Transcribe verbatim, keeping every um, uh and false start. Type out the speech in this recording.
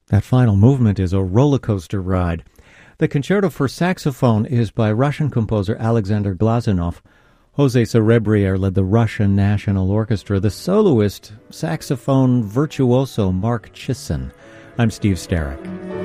That final movement is a roller coaster ride. The Concerto for Saxophone is by Russian composer Alexander Glazunov. Jose Cerebrier led the Russian National Orchestra. The soloist, saxophone virtuoso Mark Chisin. I'm Steve Starrick.